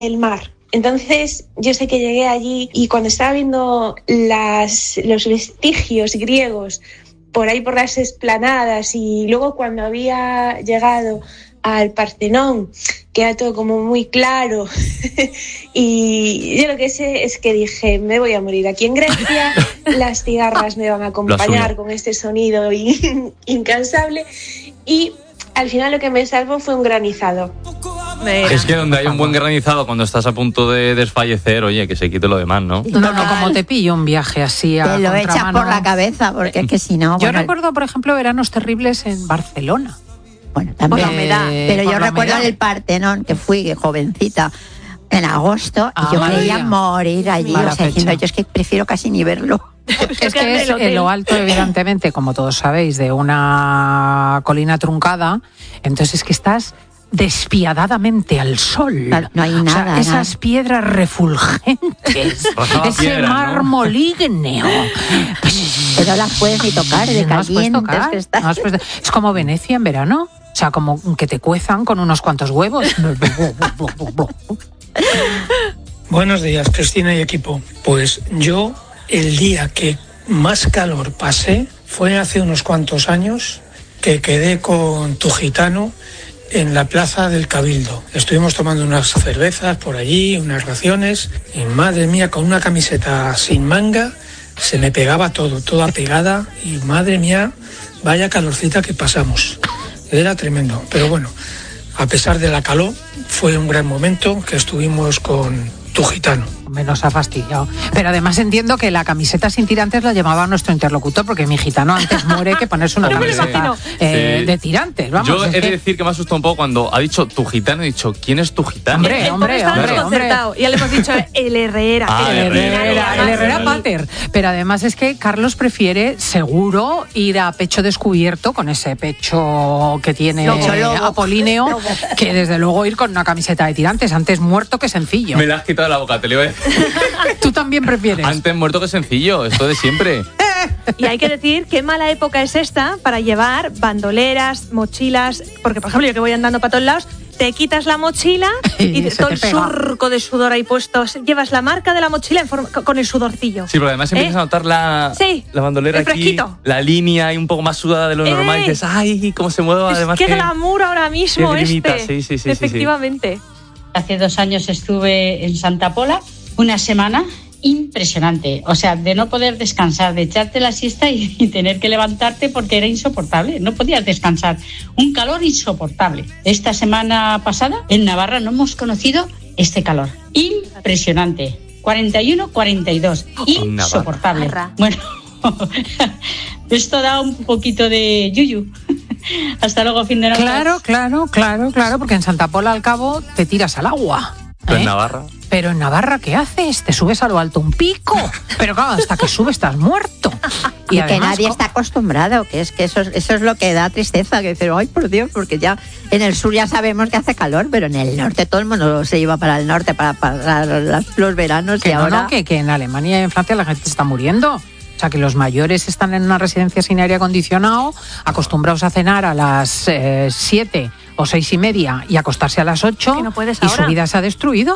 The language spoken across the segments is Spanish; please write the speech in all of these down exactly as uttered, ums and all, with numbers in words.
el mar. Entonces yo sé que llegué allí y cuando estaba viendo las, los vestigios griegos por ahí por las esplanadas y luego cuando había llegado al Partenón, que era todo como muy claro y yo lo que sé es que dije, me voy a morir aquí en Grecia, las cigarras me van a acompañar con este sonido in- incansable y al final lo que me salvó fue un granizado. Mira. Es que donde hay un buen granizado cuando estás a punto de desfallecer, oye, que se quite lo demás, ¿no? No, no, como te pillo un viaje así a Te lo contramano. echas por la cabeza, porque es que si no... Yo bueno, recuerdo, por ejemplo, veranos terribles en Barcelona. Bueno, también. Por la humedad. Pero Por yo la recuerdo humedad. el Partenón, que fui jovencita en agosto, Ah, y yo mala quería vida. morir allí, Mala o sea, diciendo, fecha. yo es que prefiero casi ni verlo. Es que es en lo alto, evidentemente, como todos sabéis, de una colina truncada. Entonces es que estás despiadadamente al sol. Claro, no hay O sea, nada, esas nada. piedras refulgentes, Rozaba ese piedra, ¿no? mármol ígneo. Pero las puedes ni tocar, de No las puedes calientes tocar, que están. no las puedes- Es como Venecia en verano. O sea, como que te cuezan con unos cuantos huevos. Buenos días, Cristina y equipo. Pues yo, el día que más calor pasé fue hace unos cuantos años, que quedé con tu gitano en la plaza del Cabildo. Estuvimos tomando unas cervezas por allí, unas raciones, y madre mía, con una camiseta sin manga, se me pegaba todo, toda pegada, y madre mía, vaya calorcita que pasamos. Era tremendo, pero bueno, a pesar de la calor, fue un gran momento que estuvimos con tu gitano. Me nos ha fastidiado. Pero además entiendo que la camiseta sin tirantes la llevaba nuestro interlocutor, porque mi gitano antes muere que ponerse una Hombre, camiseta eh, sí. de tirantes. Vamos, Yo es he de que- decir que me ha asustado un poco cuando ha dicho tu gitano, he dicho, ¿quién es tu gitano? Hombre, hombre, Estaba hombre, desconcertado. Ya le hemos dicho el Herrera. Ah, el el Herrera, Herrera, el Herrera vale. Pater. Pero además es que Carlos prefiere seguro ir a pecho descubierto, con ese pecho que tiene Lobo, lobo. apolíneo, que desde luego ir con una camiseta de tirantes. Antes muerto que sencillo. Me la has quitado de la boca, te lo iba a decir. Tú también prefieres. Antes muerto que sencillo, esto de siempre. Y hay que decir qué mala época es esta para llevar bandoleras, mochilas, porque por ejemplo yo que voy andando para todos lados, te quitas la mochila y Se todo te el pega. surco de sudor ahí puesto, llevas la marca de la mochila en forma- con el sudorcillo. Sí, pero además empiezas ¿Eh? a notar la, Sí, la bandolera el aquí, fresquito. la línea ahí un poco más sudada de lo ¡Eh! normal. Y dices, ay, cómo se mueve, Es además que que... glamour ahora mismo qué grimita, este. sí, sí, sí, sí, sí. Efectivamente. Hace dos años estuve en Santa Pola, una semana impresionante. O sea, de no poder descansar, de echarte la siesta y, y tener que levantarte porque era insoportable. No podías descansar. Un calor insoportable. Esta semana pasada, en Navarra, no hemos conocido este calor. Impresionante. cuarenta y uno, cuarenta y dos. En Insoportable. Navarra. Bueno, esto da un poquito de yuyu. Hasta luego, fin de noche. Claro, claro, claro, claro, porque en Santa Pola al cabo te tiras al agua. Pero en ¿eh? Navarra. Pero en Navarra, ¿qué haces? Te subes a lo alto un pico. Pero claro, hasta que subes estás muerto. Y, que además, nadie co- está acostumbrado, que es que eso, es- eso es lo que da tristeza, que dices, ay, por Dios, porque ya en el sur ya sabemos que hace calor, pero en el norte todo el mundo se iba para el norte para pasar las- los veranos Que y no, ahora... no, que, que en Alemania y en Francia la gente se está muriendo. O sea, que los mayores están en una residencia sin aire acondicionado, acostumbrados a cenar a las eh, siete o seis y media y acostarse a las ocho, Que no puedes y su ahora. vida se ha destruido.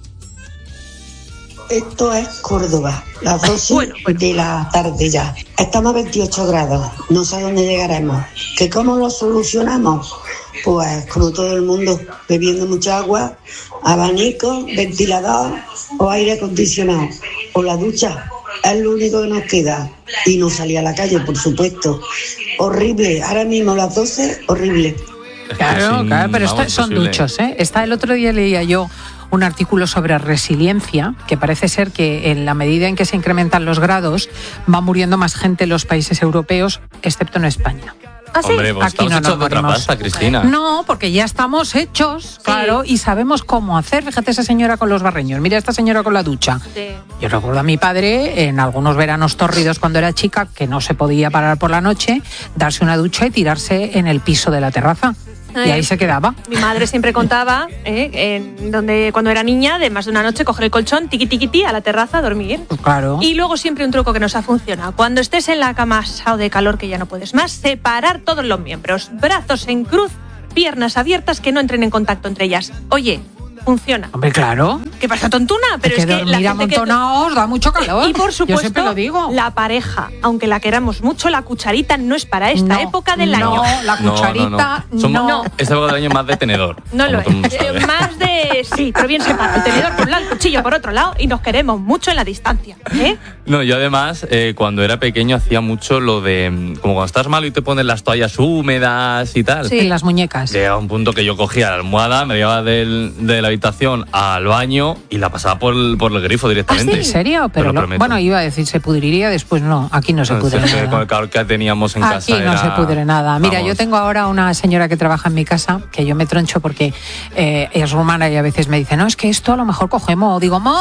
Esto es Córdoba, las doce Bueno, bueno. de la tarde ya. Estamos a veintiocho grados, no sé a dónde llegaremos. ¿Que cómo lo solucionamos? Pues como todo el mundo, bebiendo mucha agua, abanico, ventilador o aire acondicionado. O la ducha, es lo único que nos queda. Y no salir a la calle, por supuesto. Horrible, ahora mismo las doce, horrible. Es que Claro, sin- claro, pero vamos, esto son imposible. duchos, ¿eh? Está, el otro día leía yo un artículo sobre resiliencia, que parece ser que en la medida en que se incrementan los grados, va muriendo más gente en los países europeos, excepto en España. ¿Ah, sí? Hombre, pues Aquí estamos no nos hechos de otra morimos. pasta, Cristina. No, porque ya estamos hechos, claro, y sabemos cómo hacer. Fíjate esa señora con los barreños, mira esta señora con la ducha. Sí. Yo recuerdo a mi padre en algunos veranos tórridos cuando era chica, que no se podía parar por la noche, darse una ducha y tirarse en el piso de la terraza. Y ahí se quedaba. Mi madre siempre contaba, ¿eh? en donde cuando era niña, de más de una noche, coger el colchón, tiqui tiqui ti, a la terraza a dormir. Pues claro. Y luego siempre un truco que nos ha funcionado. Cuando estés en la cama asado de calor que ya no puedes más, separar todos los miembros. Brazos en cruz, piernas abiertas, que no entren en contacto entre ellas. Oye, funciona. Hombre, claro. ¿Qué pasa, tontuna? Pero es es que, que dormir la gente amontonados que... da mucho calor. Y por supuesto, yo siempre lo digo. la pareja, aunque la queramos mucho, la cucharita no es para esta no, época del no, año. La cucharita no. no, no. Somos no. Esta época del año más de tenedor. No lo es. Eh, más de... Sí, pero bien separado. El tenedor por un lado, el cuchillo por otro lado, y nos queremos mucho en la distancia. ¿eh? No, yo además, eh, cuando era pequeño, hacía mucho lo de... Como cuando estás malo y te pones las toallas húmedas y tal. Sí, en las muñecas. Llegaba un punto que yo cogía la almohada, me llevaba del, de la habitación al baño y la pasaba por el, por el grifo directamente. ¿Ah, sí? ¿En serio? Pero Te lo lo, bueno, iba a decir, se pudriría, después no. Aquí no se pudre Entonces, nada. con el calor que teníamos en Aquí casa no era, se pudre nada. Mira, vamos. yo tengo ahora una señora que trabaja en mi casa, que yo me troncho porque eh, es rumana y a veces me dice, no, es que esto a lo mejor cogemos. Digo, ¡mo!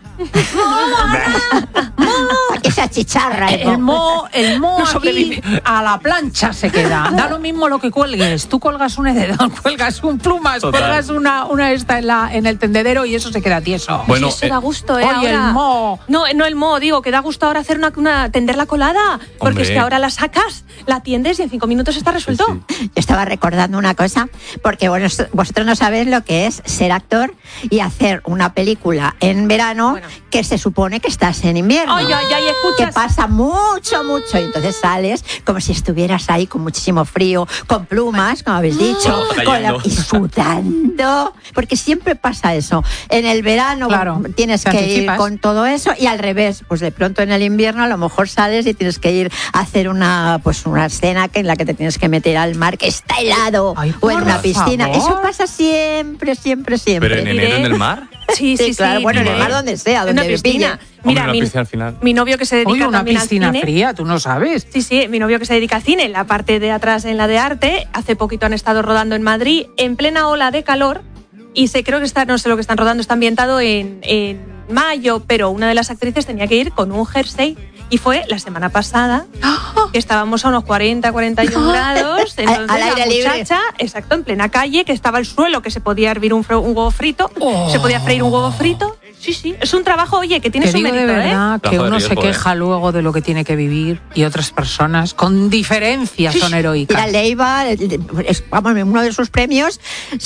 Aquí se achicharra. El, el mo, el mo No aquí sobrevive. a la plancha se queda. Da lo mismo lo que cuelgues. Tú colgas un edredón, cuelgas un plumas, Total. cuelgas una, una esta en, la, en el tendedero y eso se queda tieso. Bueno, Eso eh, da gusto, ¿eh? oye, ahora. el mo. No, no el mo, digo, que da gusto ahora hacer una, una tender la colada. Porque Hombre. es que ahora la sacas, la tiendes y en cinco minutos está resuelto. Sí, sí. Yo estaba recordando una cosa, porque bueno, vosotros no sabéis lo que es ser actor y hacer una película en verano Bueno. que se supone que estás en invierno. Ay, ay, ay, escuchas. Que pasa mucho, mucho. Y entonces sales como si estuvieras ahí con muchísimo frío, con plumas, como habéis dicho, con la- y sudando. Porque siempre pasa eso. En el verano Claro, bueno, tienes te que ir anticipas. con todo eso y al revés, pues de pronto en el invierno a lo mejor sales y tienes que ir a hacer una pues una escena que en la que te tienes que meter al mar que está helado Ay, o en por una piscina. favor. Eso pasa siempre, siempre, siempre. Pero en diré- enero en el mar. Sí, Sí, sí, sí. claro, bueno, en el Vale. mar donde sea, En una donde piscina. pille. Mira, Hombre, mi, una piscina al final. mi novio que se dedica Oye, una también piscina al cine. fría, tú no sabes. Sí, sí, mi novio que se dedica al cine, en la parte de atrás, en la de arte. Hace poquito han estado rodando en Madrid, en plena ola de calor. Y sé, creo que está, no sé lo que están rodando, está ambientado en, en mayo, pero una de las actrices tenía que ir con un jersey. Y fue la semana pasada, que estábamos a unos cuarenta, cuarenta y uno grados. Entonces, Al aire la libre. muchacha, exacto, en plena calle, que estaba el suelo, que se podía hervir un, fro- un huevo frito, Oh. se podía freír un huevo frito. Sí, sí, es un trabajo, oye, que tiene Te su digo mérito, de ¿eh? verdad que Trabajo de uno se riesgo, queja luego de lo que tiene que vivir y otras personas con diferencia son Mira, heroicas. Leiva, es- vamos, uno de sus premios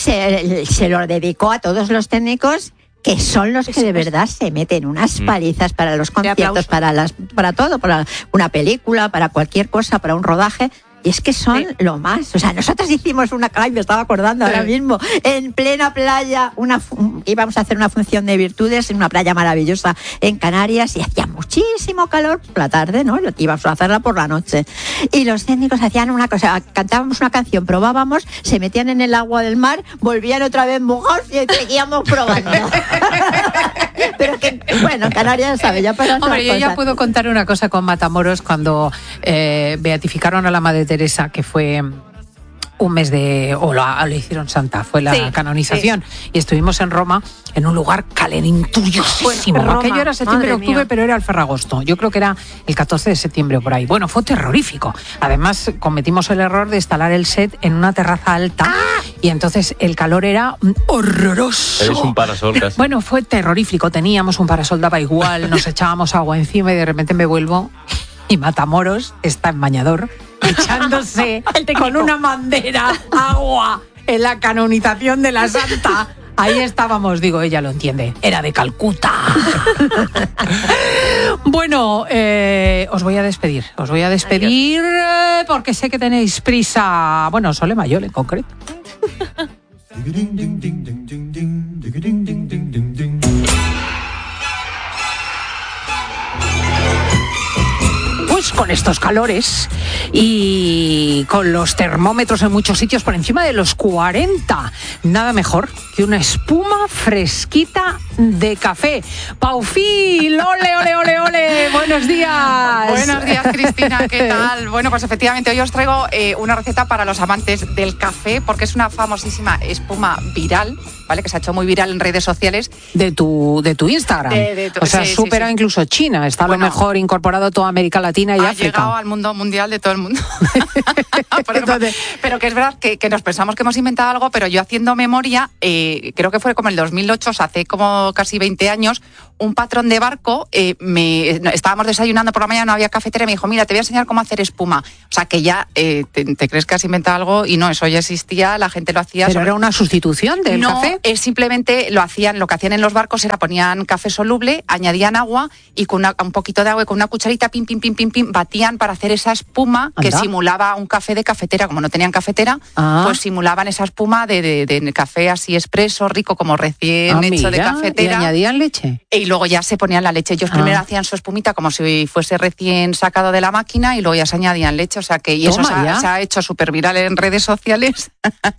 se, se lo dedicó a todos los técnicos que son los que de verdad se meten unas palizas para los conciertos, aplauso. para las, para todo, para una película, para cualquier cosa, para un rodaje. Y es que son Sí. lo más. O sea, nosotros hicimos una, ay, me estaba acordando ahora Sí. mismo, en plena playa, una, fu- íbamos a hacer una función de virtudes en una playa maravillosa en Canarias y hacía muchísimo calor por la tarde, ¿no? Lo- Íbamos a hacerla por la noche. Y los técnicos hacían una cosa, cantábamos una canción, probábamos, se metían en el agua del mar, volvían otra vez mojados y seguíamos probando. Pero que, bueno, Canarias sabe, ya para Hombre, yo ya puedo contar una cosa con Matamoros cuando eh, beatificaron a la Madre Teresa, que fue un mes de... o la, lo hicieron santa, fue la Sí, canonización. Y estuvimos en Roma, en un lugar calenturiosísimo. Bueno, Roma, Aquello era septiembre, madre octubre, mía. pero era el Ferragosto. Yo creo que era el catorce de septiembre o por ahí. Bueno, fue terrorífico. Además, cometimos el error de instalar el set en una terraza alta y entonces el calor era mm, horroroso. Eres un parasol casi. Bueno, fue terrorífico. Teníamos un parasol, daba igual, nos echábamos agua encima y de repente me vuelvo y Matamoros está en bañador echándose con una bandera agua en la canonización de la santa. Ahí estábamos, digo, ella lo entiende, era de Calcuta. Bueno, eh, os voy a despedir, os voy a despedir eh, porque sé que tenéis prisa. Bueno, Sole Mayol en concreto. Pues con estos calores y con los termómetros en muchos sitios por encima de los cuarenta, nada mejor que una espuma fresquita de café. Paufil, ole, ole, ole, ole, buenos días. Buenos días, Cristina, ¿qué tal? Bueno, pues efectivamente hoy os traigo eh, una receta para los amantes del café, porque es una famosísima espuma viral, ¿vale? Que se ha hecho muy viral en redes sociales. De tu, de tu Instagram. De- de tu- o sea, sí, sí, supera sí. incluso China. Está Bueno, a lo mejor incorporado toda América Latina y Ha África. llegado al mundo mundial de todo el mundo. Por ejemplo, Entonces- pero que es verdad que, que nos pensamos que hemos inventado algo, pero yo haciendo memoria, eh, creo que fue como en el dos mil ocho, o sea, hace como casi veinte años, un patrón de barco, eh, me, estábamos desayunando por la mañana, no había cafetera, y me dijo, mira, te voy a enseñar cómo hacer espuma. O sea, que ya eh, te, te crees que has inventado algo y no, eso ya existía, la gente lo hacía. ¿Pero sobre... era una sustitución del no, café? Es simplemente lo hacían, lo que hacían en los barcos era ponían café soluble, añadían agua y con una, un poquito de agua y con una cucharita, pim, pim, pim, pim, pim, batían para hacer esa espuma que Anda. simulaba un café de cafetera. Como no tenían cafetera, Ah. pues simulaban esa espuma de, de, de café así expreso, rico, como recién Ah, hecho de mira, cafetera. ¿y añadían leche? Y luego ya se ponían la leche. Ellos Ah. primero hacían su espumita como si fuese recién sacado de la máquina y luego ya se añadían leche. O sea que, y eso Toma se ha, ya. se ha hecho súper viral en redes sociales.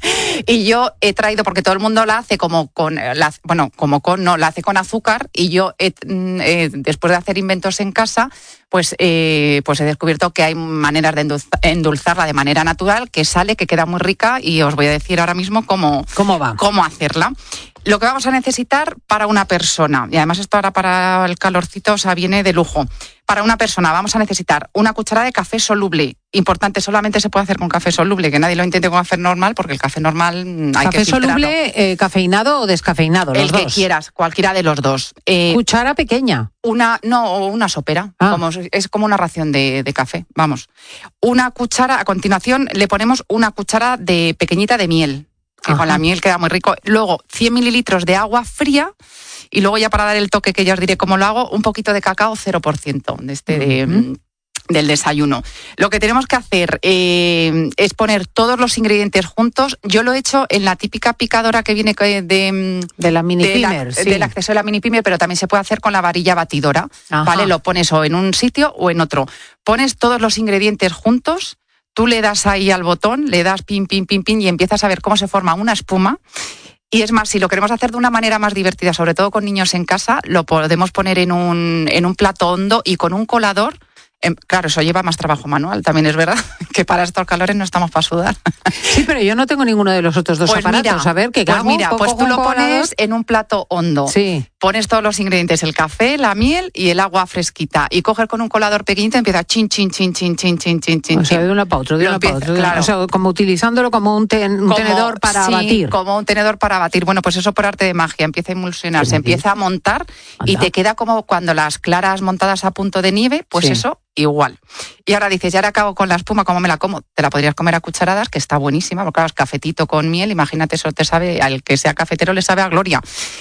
Y yo he traído, porque todo el mundo la hace como con, la, bueno, como con, no, la hace con azúcar. Y yo, he, eh, después de hacer inventos en casa, pues, eh, pues he descubierto que hay maneras de endulza- endulzarla de manera natural, que sale, que queda muy rica, y os voy a decir ahora mismo cómo, ¿Cómo va? cómo hacerla. Lo que vamos a necesitar para una persona, y además esto ahora para el calorcito, o sea, viene de lujo. Para una persona vamos a necesitar una cucharada de café soluble. Importante, solamente se puede hacer con café soluble, que nadie lo intente con café normal, porque el café normal mm, hay ¿Café que filtrarlo. soluble, eh, cafeinado o descafeinado? Los El que dos. quieras, cualquiera de los dos. Eh, Cuchara pequeña. Una, no, una sopera, Ah. como, es como una ración de, de café, vamos. Una cuchara, a continuación le ponemos una cuchara de pequeñita de miel, que Ajá. con la miel queda muy rico. Luego cien mililitros de agua fría y luego ya para dar el toque, que ya os diré cómo lo hago, un poquito de cacao cero por ciento de este de, Ujú. del desayuno. Lo que tenemos que hacer eh, es poner todos los ingredientes juntos. Yo lo he hecho en la típica picadora que viene de... de De la mini de la- pimer, sí. del acceso de la mini pimer, pero también se puede hacer con la varilla batidora. Ajá. ¿Vale? Lo pones o en un sitio o en otro. Pones todos los ingredientes juntos, tú le das ahí al botón, le das pim, pim, pim, pim y empiezas a ver cómo se forma una espuma. Y es más, si lo queremos hacer de una manera más divertida, sobre todo con niños en casa, lo podemos poner en un, en un plato hondo y con un colador. em, Claro, eso lleva más trabajo manual, también es verdad, que para estos calores no estamos para sudar. Sí, pero yo no tengo ninguno de los otros dos Pues aparatos. mira, a ver, ¿qué pues hago? mira, pues ¿Pongo tú un lo colador? pones en un plato hondo. Sí. Pones todos los ingredientes, el café, la miel y el agua fresquita. Y coges con un colador pequeñito y empieza chin, chin, chin, chin, chin, chin, chin, chin. O sea, chin. de una para otro, de Lo una para empieza- otro. claro. O sea, como utilizándolo como un, ten- un Como- tenedor para sí, batir. como un tenedor para batir. Bueno, pues eso por arte de magia. Empieza a emulsionar, ¿Qué se me empieza a montar y Anda. te queda como cuando las claras montadas a punto de nieve, pues Sí. eso igual. Y ahora dices, ya ahora acabo con la espuma, ¿cómo me la como? Te la podrías comer a cucharadas, que está buenísima, porque claro, es cafetito con miel, imagínate, eso te sabe, al que sea cafetero le sabe a gloria.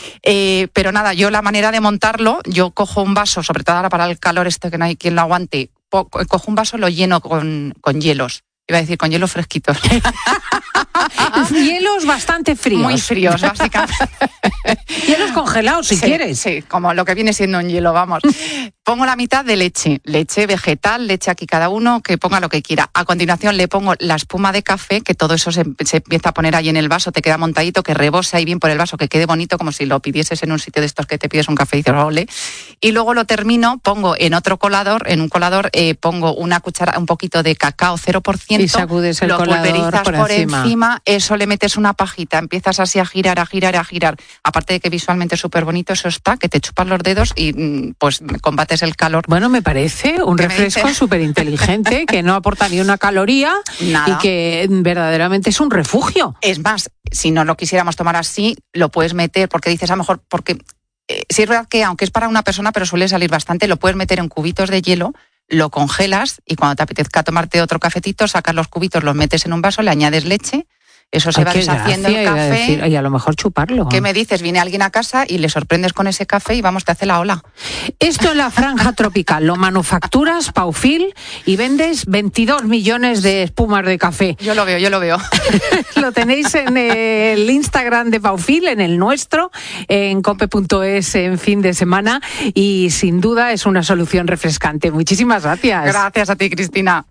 Eh, pero nada, yo la manera de montarlo, yo cojo un vaso, sobre todo ahora para el calor este que no hay quien lo aguante, po- cojo un vaso, lo lleno con, con hielos. Iba a decir, con hielos fresquitos. Hielos bastante fríos. Muy fríos, básicamente. Hielos congelados, si Sí, quieres. Sí, como lo que viene siendo un hielo, vamos. Pongo la mitad de leche, leche vegetal, leche aquí cada uno, que ponga lo que quiera. A continuación le pongo la espuma de café, que todo eso se, se empieza a poner ahí en el vaso, te queda montadito, que rebose ahí bien por el vaso, que quede bonito, como si lo pidieses en un sitio de estos que te pides un café y dices, ole. Y luego lo termino, pongo en otro colador, en un colador eh, pongo una cuchara, un poquito de cacao cero por ciento. Y sacudes el lo colador pulverizas por por encima. encima, eso le metes una pajita, empiezas así a girar, a girar, a girar. Aparte de que visualmente es súper bonito, eso está, que te chupas los dedos y mm, pues combates el calor. Bueno, me parece un ¿Qué me refresco dices? súper inteligente, que no aporta ni una caloría Nada. y que verdaderamente es un refugio. Es más, si no lo quisiéramos tomar así, lo puedes meter, porque dices a lo mejor, porque eh, sí es verdad que aunque es para una persona, pero suele salir bastante, lo puedes meter en cubitos de hielo, lo congelas y cuando te apetezca tomarte otro cafetito, sacas los cubitos, los metes en un vaso, le añades leche, eso se Ay, va qué deshaciendo gracia, el iba a café. decir, y a lo mejor chuparlo. ¿Qué me dices? Viene alguien a casa y le sorprendes con ese café y vamos, te hace la ola. Esto en la franja tropical lo manufacturas, Paufil, y vendes veintidós millones de espumas de café. Yo lo veo, yo lo veo. Lo tenéis en el Instagram de Paufil, en el nuestro, en cope punto es en fin de semana, y sin duda es una solución refrescante. Muchísimas gracias. Gracias a ti, Cristina.